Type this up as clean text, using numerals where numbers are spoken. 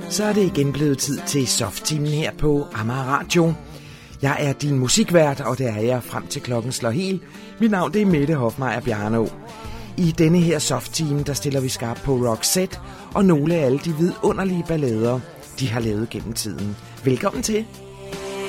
Så er det igen blevet tid til Soft-timen her på Amager Radio. Jeg er din musikvært, og det er jeg frem til klokken slår helt. Mit navn det er Mette Hofmeier Bjarnå. I denne her Soft-time, der stiller vi skarpt på Roxette og nogle af alle de vidunderlige ballader, de har lavet gennem tiden. Velkommen til.